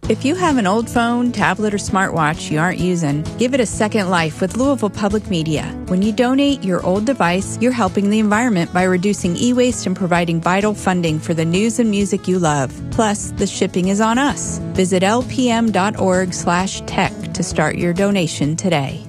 If you have an old phone, tablet, or smartwatch you aren't using, give it a second life with Louisville Public Media. When you donate your old device, you're helping the environment by reducing e-waste and providing vital funding for the news and music you love. Plus, the shipping is on us. Visit lpm.org/tech to start your donation today.